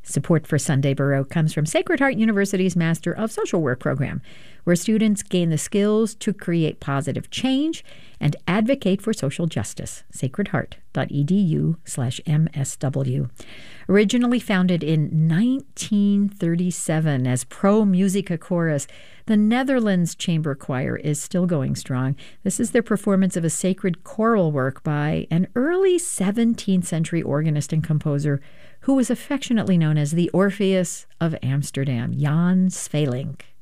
Support for Sunday Baroque comes from Sacred Heart University's Master of Social Work program, where students gain the skills to create positive change and advocate for social justice. sacredheart.edu/MSW. Originally founded in 1937 as Pro Musica Chorus, the Netherlands Chamber Choir is still going strong. This is their performance of a sacred choral work by an early 17th century organist and composer who was affectionately known as the Orpheus of Amsterdam, Jan Sweelinck.